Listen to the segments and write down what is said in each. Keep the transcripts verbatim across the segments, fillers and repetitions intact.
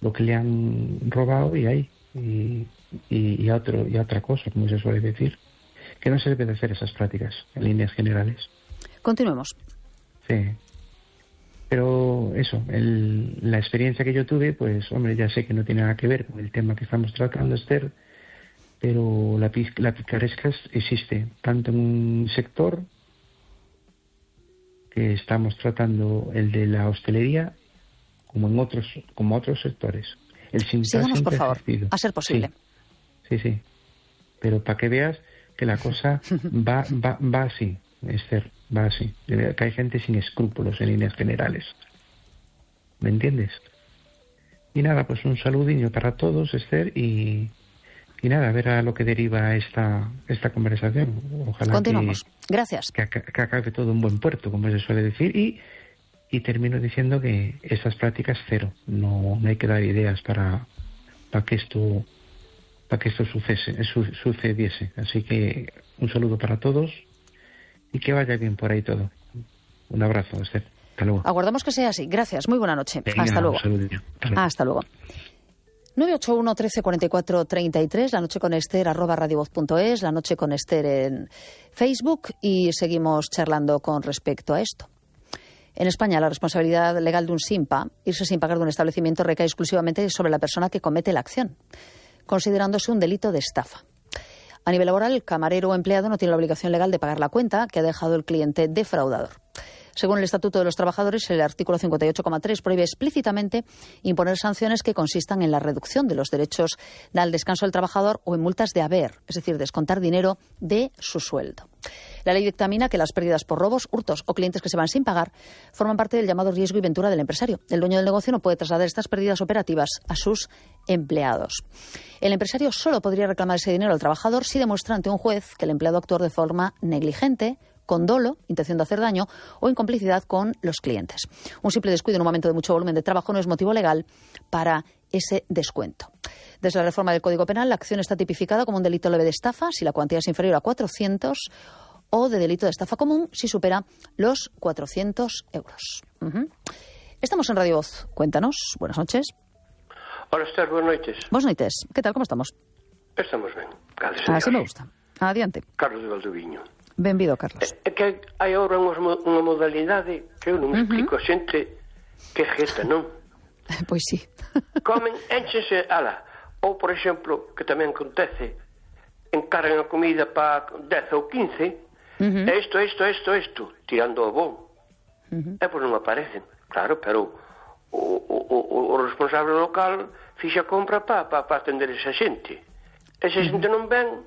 lo que le han robado y ahí. Y, y, y, a otro, y a otra cosa, como se suele decir, que no se debe de hacer esas prácticas en líneas generales. Continuemos. Sí. Pero eso, el, la experiencia que yo tuve, pues, hombre, ya sé que no tiene nada que ver con el tema que estamos tratando, Esther, pero la, la picaresca existe, tanto en un sector que estamos tratando, el de la hostelería, como en otros, como otros sectores. El Sigamos, por favor, a ser posible. Sí, sí, sí. Pero para que veas que la cosa va, va, va así, Esther, va así. Que hay gente sin escrúpulos en líneas generales. ¿Me entiendes? Y nada, pues un saludinho para todos, Esther, y, y nada, a ver a lo que deriva esta, esta conversación. Ojalá Continuamos. Que, Gracias. Que, que acabe todo en buen puerto, como se suele decir, y Y termino diciendo que esas prácticas cero, no, no hay que dar ideas para, para que esto para que esto sucese, su, sucediese. Así que un saludo para todos y que vaya bien por ahí todo. Un abrazo, Esther. Hasta luego. Aguardamos que sea así. Gracias. Muy buena noche. Venga, Hasta luego. Hasta luego. Hasta luego. nueve ocho uno, trece, cuarenta y cuatro, treinta y tres, la noche con Esther, arroba radiovoz punto es, la noche con Esther en Facebook, y seguimos charlando con respecto a esto. En España, la responsabilidad legal de un SINPA, irse sin pagar de un establecimiento, recae exclusivamente sobre la persona que comete la acción, considerándose un delito de estafa. A nivel laboral, el camarero o empleado no tiene la obligación legal de pagar la cuenta que ha dejado el cliente defraudador. Según el Estatuto de los Trabajadores, el artículo cincuenta y ocho coma tres prohíbe explícitamente imponer sanciones que consistan en la reducción de los derechos al descanso del trabajador o en multas de haber, es decir, descontar dinero de su sueldo. La ley dictamina que las pérdidas por robos, hurtos o clientes que se van sin pagar forman parte del llamado riesgo y ventura del empresario. El dueño del negocio no puede trasladar estas pérdidas operativas a sus empleados. El empresario solo podría reclamar ese dinero al trabajador si demuestra ante un juez que el empleado actuó de forma negligente, con dolo, intención de hacer daño o en complicidad con los clientes. Un simple descuido en un momento de mucho volumen de trabajo no es motivo legal para ese descuento. Desde la reforma del Código Penal, la acción está tipificada como un delito leve de estafa si la cuantía es inferior a cuatrocientos o de delito de estafa común si supera los cuatrocientos euros. Uh-huh. Estamos en Radio Voz. Cuéntanos. Buenas noches. Hola, Esther. Buenas noches. Buenas noches. ¿Qué tal? ¿Cómo estamos? Estamos ben. Así me gusta. Adiante. Carlos de Valdoviño. Benvido, Carlos. É que hai agora unha modalidade que eu non me explico a xente que jeta, non? Pois sí. Comen, énchense, ala. Ou, por exemplo, que tamén acontece, encargan a comida para dez ou quince, uh-huh. isto, isto, isto, isto, tirando o bon. Uh-huh. E pois non aparecen. Claro, pero o, o, o, o responsable local fixa compra para pa, pa atender esa xente. Esa xente uh-huh. non ven,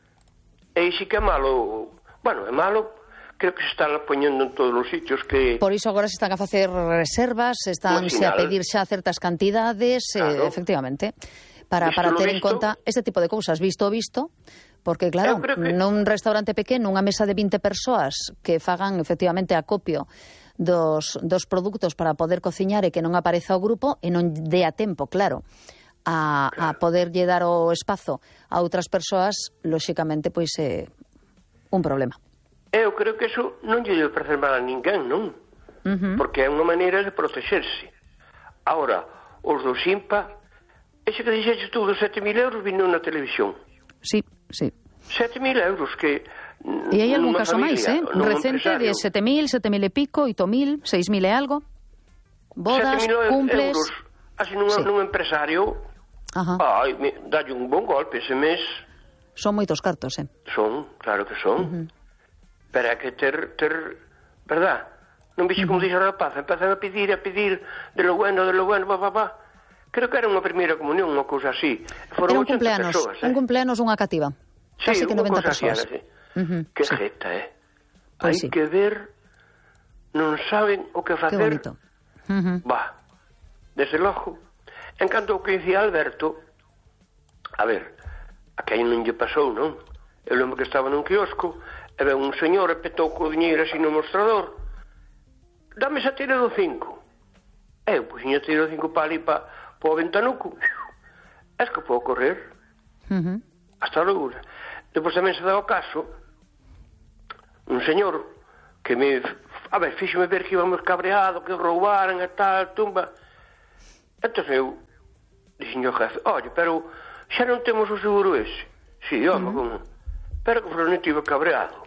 e si que é malo. Bueno, é malo, creo que se están poñendo en todos os sitios que... Por iso agora se están a facer reservas, estánse a pedir xa certas cantidades, claro. eh, efectivamente, para, para ter en conta este tipo de cousas, visto o visto, porque claro, que... nun restaurante pequeno, unha mesa de vinte persoas que fagan efectivamente acopio dos, dos produtos para poder cociñar e que non apareza o grupo e non dé a tempo, claro, a, claro. a poder lle dar o espazo a outras persoas, lóxicamente, pois é... Eh, un problema. Eu creo que eso non lle debe parecer mal a ninguén, non? Uh-huh. Porque é unha maneira de protexerse. Ahora, os do SINPA, ese que dixeches tú dos sete mil euros vino na televisión. Sí, sí. sete mil euros que... E hai algún caso máis, eh? Recente de sete mil, sete mil e pico, oito mil, seis mil e algo. Bodas, cumples... euros, así nun, sí. nun empresario, uh-huh. ai, dalle un bon golpe ese mes... Son moitos cartos, eh? Son, claro que son. Uh-huh. Pero hai que ter, ter, verdad? Non vixe como uh-huh. dixe a rapaz, empezan a pedir, a pedir de lo bueno, de lo bueno, pa, pa, pa. Creo que era unha primeira comunión, unha cousa así. Foron era un cumpleanos, persoas, eh? un cumpleanos, unha cativa. Sí, casi que noventa Así, persoas. sí. uh-huh. Que sí. Jeta, eh? Hai pues sí. que ver, non saben o que facer. Que bonito. Uh-huh. Va, desde logo. En canto ao que dicía Alberto, a ver... a que aí non lle pasou, non? Eu lembro que estaba nun quiosco e ve un señor e petou co diñeiro así no mostrador. Dame esa tira do cinco. Eu, pois, xa tira do cinco para ali, para o ventanuco. Es que podo correr. Uh-huh. Hasta logo. Depois tamén se dá o caso un señor que me... A ver, fíxome ver que íbamos cabreado, que roubaran e tal, tumba. Entón eu dixen o jefe, oye, pero xa non temos o seguro ese. Si, home, uh -huh. como... Pero que non tive cabreado.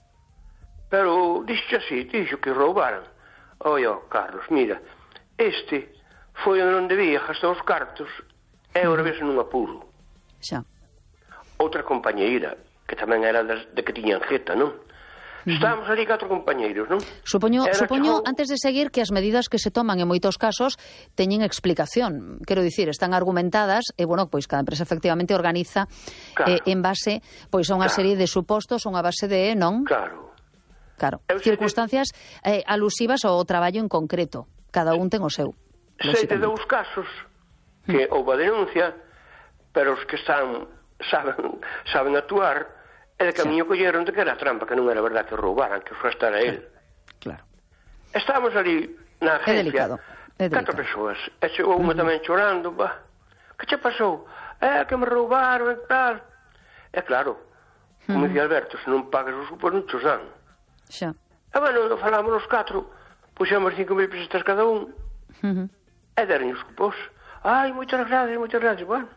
Pero dixo así, dixo que roubaran. Oi, oh, Carlos, mira, este foi onde debía gastar os cartos e agora vese nun apuro. Xa. Outra compañeira, que tamén era das, de que tiñan jeta, non? Estábamos ali catro compañeiros, non? Supoño, supoño chegou... antes de seguir, que as medidas que se toman en moitos casos teñen explicación. Quero dicir, están argumentadas e, bueno, pois cada empresa efectivamente organiza claro. eh, en base pois a unha claro. serie de supostos, unha base de, non? Claro. Claro. Circunstancias eh, alusivas ao traballo en concreto. Cada un ten o seu. Sei de dous casos que mm. houve a denuncia, pero os que están saben, saben actuar, e de camiño sí. colleron de que era trampa, que non era verdad que roubaran, que foi estar a él. Claro. Estábamos ali na agencia, é delicado. É delicado. catro persoas, e chegou unha uh -huh. tamén chorando, bah, que che pasou? É que me roubaron e tal. E claro, como uh -huh. dicía Alberto, se non pagas os cupos non chos dan. Xa. E bueno, falamos os catro, puxemos cinco mil pesetas cada un, uh -huh. e deron os cupos. Ai, moitas gracias, moitas gracias, bueno.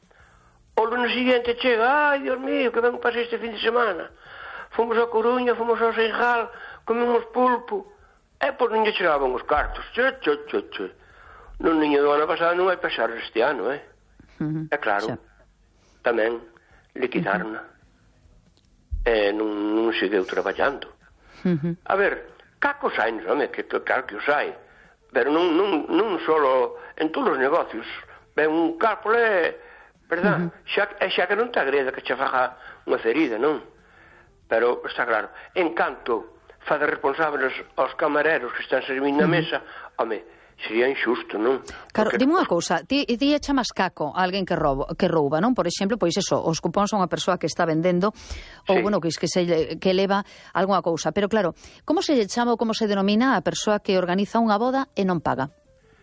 O lunes siguiente chega, ai, Dios mío, que ben pasei este fin de semana. Fomos a Coruña, fomos ao Seixal, comemos pulpo. E pois non lle chegaban os cartos. Che, che, che, che. No niño do ano pasado non hai pasar este ano, eh? Uh -huh. E claro, xa. Tamén liquidarna. Uh -huh. E non, non segueu traballando. Uh -huh. A ver, cacos hai, non é? Que, que, claro que os hai. Pero non, non, non solo en todos os negocios. Ben un cálculo é... verdad? Uh -huh. xa, e xa que non te agreda que che faga unha ferida, non? Pero está claro, en canto fazer responsables aos camareros que están servindo na uh -huh. mesa, home, sería injusto, non? Claro, dime unha cousa, ti, ti chamas caco a alguén que rouba, que rouba, non? Por exemplo, pois eso, os cupóns a unha persoa que está vendendo ou, sí. bueno, que, que, se, que leva algunha cousa. Pero claro, como se lle chama ou como se denomina a persoa que organiza unha boda e non paga?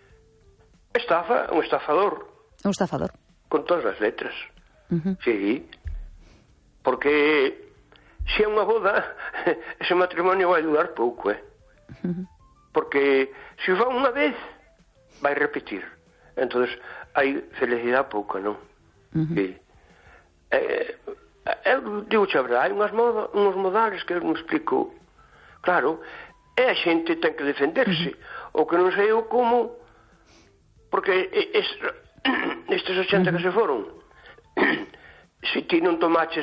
Estafa, un estafador. Un estafador. Con todas as letras. Uh -huh. Sí. Porque se é unha boda, ese matrimonio vai durar pouco, eh? Uh -huh. Porque se o fa unha vez, vai repetir. Entonces, hai felicidade pouca, non? Uh -huh. Sí. Eh, eu digo a verdade, hai unhas moda, uns modales que eu non explico. Claro, e a xente ten que defenderse. Uh -huh. O que non sei eu como, porque es, estes ochenta uh -huh. que se foron, se ti non tomaches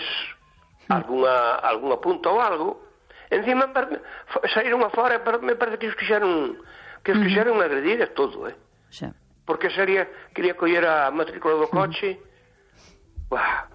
alguna, alguna punta ou algo, encima saíron afora, me parece que os quixeron que os quixeron uh -huh. agredir a todo, eh? Sí. Porque sería, quería coller a matrícula do coche. Uh -huh. Buah,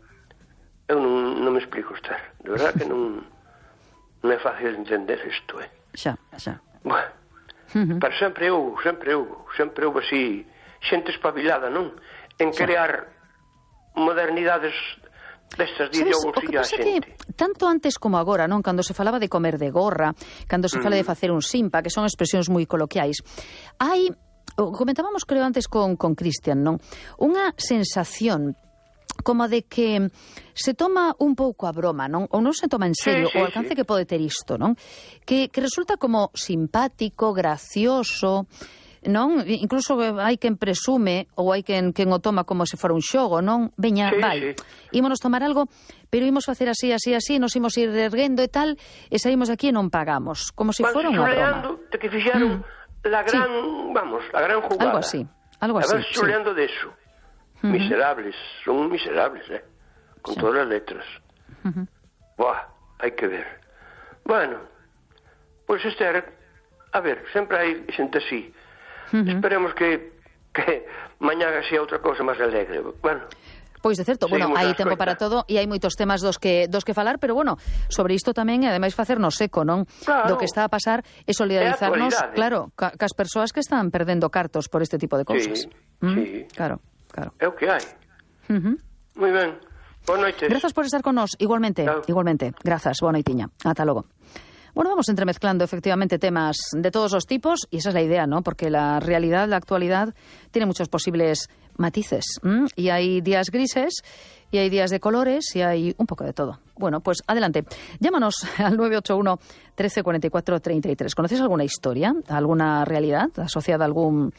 eu non, non me explico estar, de verdad que non non é fácil entender isto, eh? Xa, xa. Buah, uh -huh. pero sempre houve, sempre houve, sempre houve así xente espabilada, non? En crear modernidades destas de ideoloxía a xente. Que, tanto antes como agora, non? Cando se falaba de comer de gorra, cando se fala mm. de facer un simpa, que son expresións moi coloquiais, hai, comentábamos creo antes con, con Cristian, non? Unha sensación como de que se toma un pouco a broma, non? Ou non se toma en serio sí, sí, o alcance sí. que pode ter isto, non? Que, que resulta como simpático, gracioso, non? Incluso hai quen presume ou hai quen, quen o toma como se fora un xogo, non? Veña, sí, vai, sí. ímonos tomar algo, pero ímos facer así, así, así, nos imos ir erguendo e tal, e saímos aquí e non pagamos, como se fora unha broma. De que fixeron mm. la gran, sí. vamos, la gran jugada. Algo así, algo así. A ver, chuleando sí. de eso. Uh -huh. Miserables, son miserables, eh? Con sí. todas as letras. Uh -huh. Buah, hai que ver. Bueno, pois pues este era, a ver, sempre hai xente así. Uh -huh. Esperemos que, que mañá sea outra cousa máis alegre. Bueno, pois de certo, bueno, hai tempo para todo e hai moitos temas dos que dos que falar, pero bueno, sobre isto tamén e ademais facernos eco, non? Claro. Do que está a pasar e solidarizarnos, claro, ca, cas persoas que están perdendo cartos por este tipo de cousas. Sí, ¿Mm? sí. Claro, claro. É o que hai. Uh -huh. Moi ben. Boa noite. Grazas por estar con nós, igualmente, claro. igualmente. Grazas, boa noitiña. Ata logo. Bueno, vamos entremezclando efectivamente temas de todos los tipos y esa es la idea, ¿no? Porque la realidad, la actualidad, tiene muchos posibles matices. ¿m? Y hay días grises, y hay días de colores, y hay un poco de todo. Bueno, pues adelante. Llámanos al nueve ocho uno, trece cuarenta y cuatro, treinta y tres. ¿Conoces alguna historia, alguna realidad asociada a algún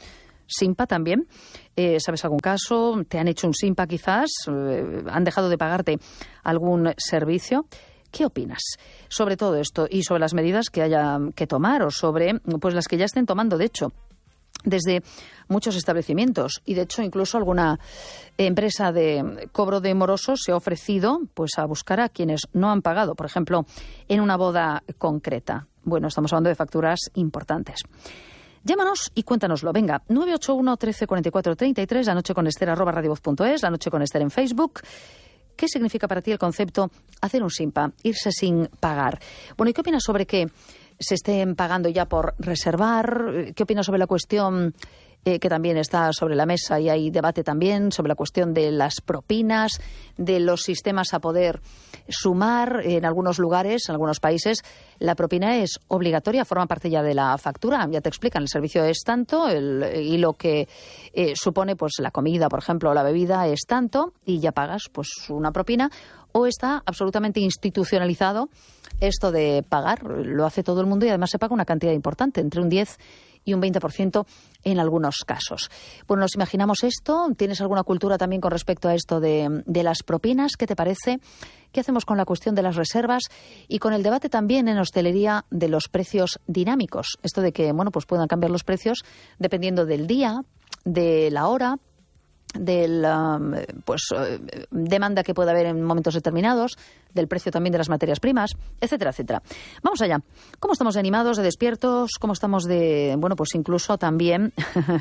Simpa también. Eh, ¿Sabes algún caso? ¿Te han hecho un Simpa quizás? Eh, ¿Han dejado de pagarte algún servicio? ¿Qué opinas sobre todo esto y sobre las medidas que haya que tomar o sobre pues las que ya estén tomando, de hecho, desde muchos establecimientos? Y de hecho incluso alguna empresa de cobro de morosos se ha ofrecido pues a buscar a quienes no han pagado, por ejemplo, en una boda concreta. Bueno, estamos hablando de facturas importantes. Llámanos y cuéntanoslo. Venga, nueve ocho uno, trece, cuarenta y cuatro, treinta y tres, la noche con Ester, arroba radiovoz punto es, la noche con Ester en Facebook. ¿Qué significa para ti el concepto hacer un Simpa, irse sin pagar? Bueno, ¿y qué opinas sobre que se estén pagando ya por reservar? ¿Qué opinas sobre la cuestión eh, que también está sobre la mesa y hay debate también sobre la cuestión de las propinas, de los sistemas a poder sumar? En algunos lugares, en algunos países, la propina es obligatoria, forma parte ya de la factura. Ya te explican, el servicio es tanto el, y lo que eh, supone pues la comida, por ejemplo, o la bebida es tanto y ya pagas pues una propina. O está absolutamente institucionalizado esto de pagar. Lo hace todo el mundo y además se paga una cantidad importante, entre un diez y un veinte por ciento en algunos casos. Bueno, nos imaginamos esto. ¿Tienes alguna cultura también con respecto a esto de, de las propinas? ¿Qué te parece? ¿Qué hacemos con la cuestión de las reservas? Y con el debate también en hostelería de los precios dinámicos. Esto de que, bueno, pues puedan cambiar los precios dependiendo del día, de la hora, del um, pues uh, demanda que pueda haber en momentos determinados, del precio también de las materias primas, etcétera, etcétera. Vamos allá. ¿Cómo estamos de animados, de despiertos? ¿Cómo estamos de, bueno, pues incluso también,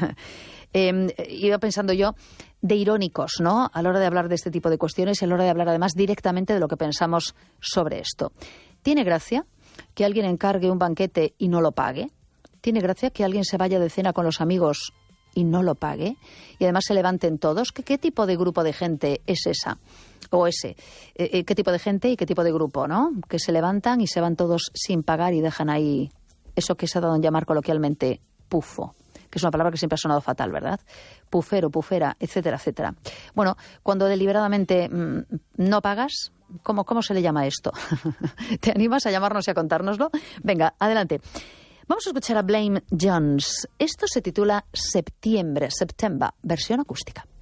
eh, iba pensando yo, de irónicos, ¿no? A la hora de hablar de este tipo de cuestiones y a la hora de hablar además directamente de lo que pensamos sobre esto. ¿Tiene gracia que alguien encargue un banquete y no lo pague? ¿Tiene gracia que alguien se vaya de cena con los amigos y no lo pague? Y además se levanten todos. ¿Qué, qué tipo de grupo de gente es esa? O ese. Eh, ¿Qué tipo de gente y qué tipo de grupo, no? Que se levantan y se van todos sin pagar y dejan ahí eso que se ha dado en llamar coloquialmente pufo, que es una palabra que siempre ha sonado fatal, ¿verdad? Pufero, pufera, etcétera, etcétera. Bueno, cuando deliberadamente mmm, no pagas, ¿cómo, cómo se le llama esto? ¿Te animas a llamarnos y a contárnoslo? Venga, adelante. Vamos a escuchar a Blame Jones. Esto se titula Septiembre, September, versión acústica.